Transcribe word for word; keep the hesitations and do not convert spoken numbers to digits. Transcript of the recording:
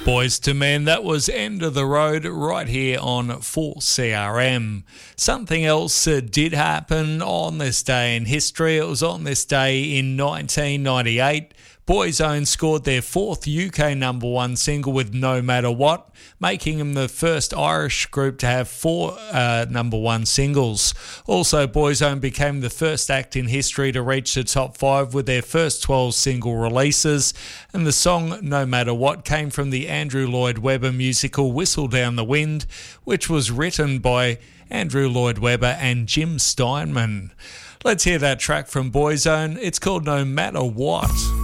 Boys to Men, that was End of the Road right here on four C R M. Something else uh, did happen on this day in history. It was on this day in nineteen ninety-eight. Boyzone scored their fourth U K number one single with No Matter What, making them the first Irish group to have four uh, number one singles. Also, Boyzone became the first act in history to reach the top five with their first twelve single releases, and the song No Matter What came from the Andrew Lloyd Webber musical Whistle Down the Wind, which was written by Andrew Lloyd Webber and Jim Steinman. Let's hear that track from Boyzone. It's called No Matter What.